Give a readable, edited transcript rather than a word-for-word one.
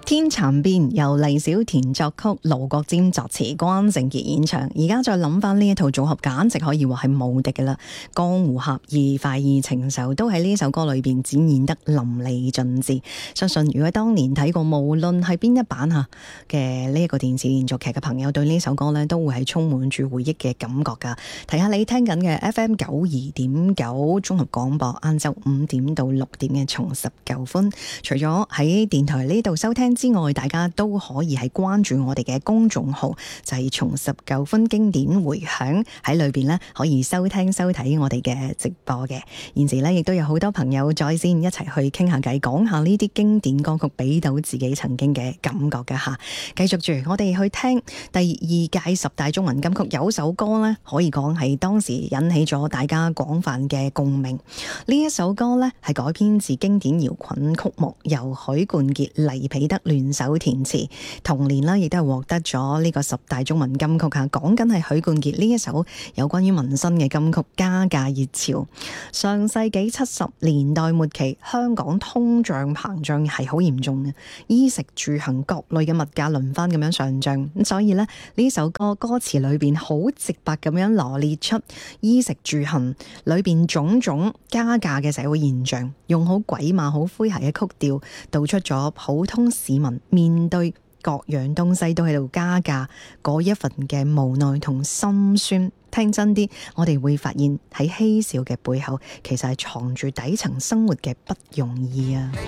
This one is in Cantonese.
天蠶變由黎小田作曲，盧國沾作詞，關正傑演唱。而家再諗翻呢一套組合，簡直可以話係無敵㗎啦！江湖俠義、快意情仇都喺呢首歌裏邊展現得淋漓盡致。相信如果當年睇過無論係邊一版嘅呢一個電視連續劇嘅朋友，對呢首歌呢都會係充滿住回憶嘅感覺㗎。提下你聽緊嘅 FM92.9 綜合廣播，晏晝5點到6點嘅重拾舊歡。除咗喺電台呢度收聽之外，大家都可以係關注我哋嘅公眾號，就係重拾舊歡經典回響，喺裏邊呢可以收聽收睇我哋嘅直播嘅。現時呢亦都有好多朋友在線一齊去傾下偈，講下呢啲經典歌曲俾到自己曾經嘅感覺㗎吓。繼續住，我哋去聽第2屆10大中文金曲，有首歌呢可以講係當時引起咗大家廣泛嘅共鳴。呢一首歌呢係改編自經典搖滾曲目，由許冠傑、黎彼得聯手填詞，同年啦亦都係獲得咗呢個10大中文金曲吓。講緊係許冠傑呢一首有關於民生嘅金曲《加價熱潮》。上世紀70年代末期，香港通脹膨脹係好嚴重嘅，衣食住行各類嘅物價輪番咁樣上漲，咁所以呢首歌歌詞裏邊好直白咁樣羅列出衣食住行裏邊種種加價嘅社會現象，用好鬼馬好詼諧嘅曲調，道出咗普通市民面對各樣東西都喺度加價嗰一份嘅無奈同心酸。聽真啲，我哋會發現喺嬉笑嘅背後，其實係藏住底層生活嘅不容易啊！